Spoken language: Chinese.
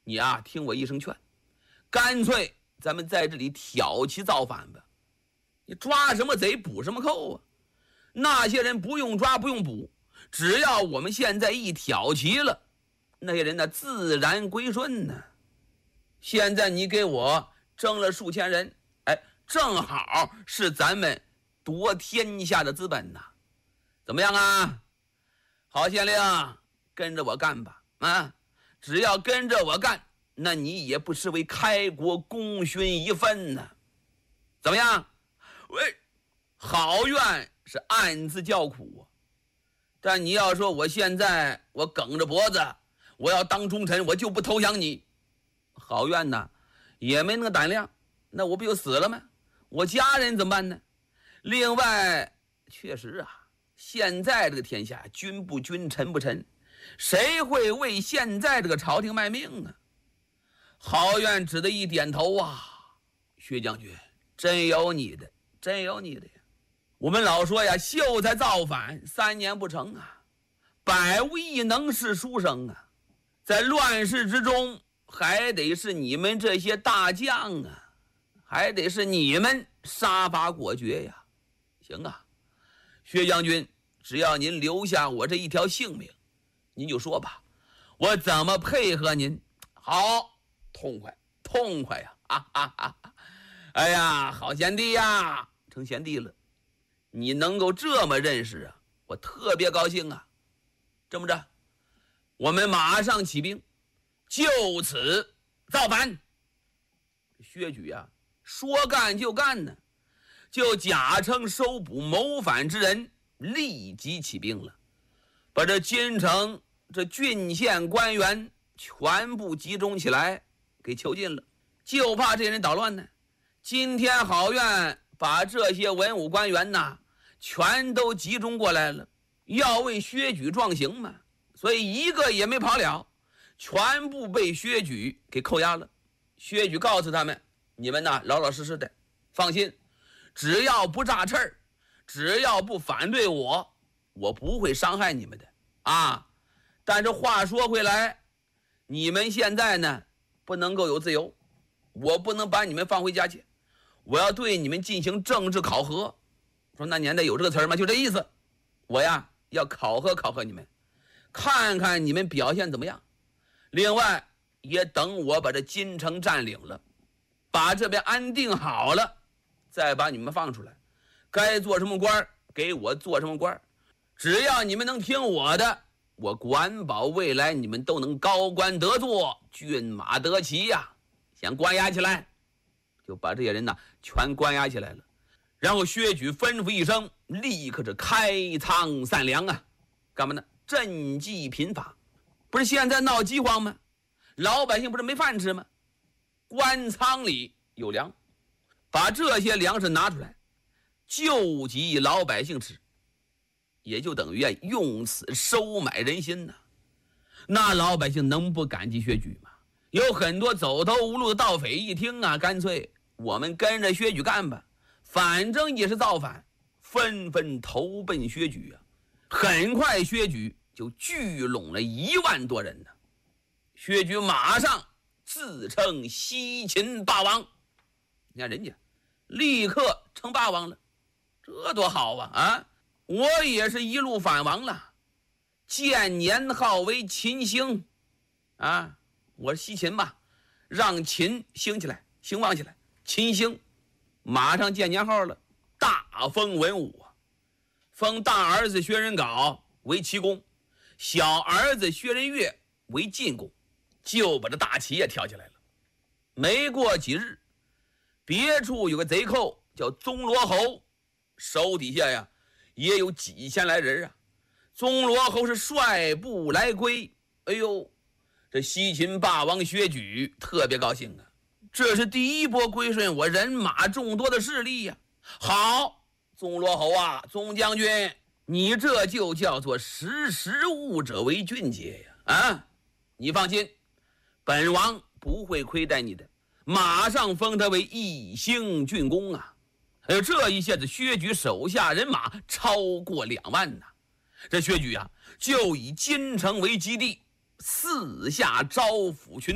你啊，听我一声劝，干脆咱们在这里挑起造反吧。你抓什么贼捕什么寇啊？那些人不用抓不用捕，只要我们现在一挑起了，那些人呢自然归顺呢。现在你给我征了数千人，正好是咱们夺天下的资本呐。怎么样啊？郝县令，跟着我干吧啊！只要跟着我干，那你也不失为开国功勋一份呢。怎么样？喂，郝院是暗自叫苦啊。但你要说我现在我梗着脖子，我要当忠臣，我就不投降你。郝院呢也没那个胆量，那我不就死了吗？我家人怎么办呢？另外，确实啊，现在这个天下君不君，臣不臣，谁会为现在这个朝廷卖命啊？郝院只得一点头啊，薛将军，真有你的，真有你的呀！我们老说呀，秀才造反3年不成啊，百无一能是书生啊，在乱世之中，还得是你们这些大将啊，还得是你们杀伐果决呀。行啊，薛将军，只要您留下我这一条性命，您就说吧，我怎么配合您？好，痛快，痛快呀！哎呀，好贤弟呀，成贤弟了。你能够这么认识啊，我特别高兴啊。这么着，我们马上起兵，就此造反。薛举啊，说干就干呢，就假称收捕谋反之人，立即起兵了，把这京城这郡县官员全部集中起来给囚禁了，就怕这人捣乱呢。今天郝院把这些文武官员呐全都集中过来了，要为薛举壮行嘛，所以一个也没跑了，全部被薛举给扣押了。薛举告诉他们，你们呐老老实实的，放心，只要不炸刺儿，只要不反对我，我不会伤害你们的啊。但是话说回来，你们现在呢不能够有自由，我不能把你们放回家去，我要对你们进行政治考核。说那年代有这个词吗？就这意思。我呀要考核考核你们，看看你们表现怎么样。另外也等我把这京城占领了，把这边安定好了，再把你们放出来，该做什么官给我做什么官，只要你们能听我的，我管保未来你们都能高官得坐，骏马得骑呀。先关押起来，就把这些人呢全关押起来了。然后薛举吩咐一声，立刻是开仓散粮啊。干嘛呢？赈济贫乏。不是现在闹饥荒吗？老百姓不是没饭吃吗？官仓里有粮，把这些粮食拿出来救济老百姓吃，也就等于用此收买人心呢。那老百姓能不感激薛举吗？有很多走投无路的盗匪一听啊，干脆我们跟着薛举干吧，反正也是造反，纷纷投奔薛举啊。很快薛举就聚拢了1万多人呢。薛举马上自称西秦霸王，你看人家立刻称霸王了，这多好啊！我也是一路反王了，建年号为秦兴啊，我是西秦嘛，让秦兴起来，兴旺起来，秦兴马上建年号了，大封文武啊，封大儿子薛仁杲为齐公，小儿子薛仁岳为晋公，就把这大旗也挑起来了。没过几日，别处有个贼寇叫宗罗侯，手底下呀也有几千来人啊。宗罗侯是率部来归，哎呦，这西秦霸王薛举特别高兴啊，这是第一波归顺我人马众多的势力呀。好，宗罗侯啊，宗将军，你这就叫做识物者为俊杰呀！啊，你放心，本王不会亏待你的，马上封他为义兴郡公啊！哎呦，这一下子薛举手下人马超过2万呐！这薛举啊，就以京城为基地，四下招抚群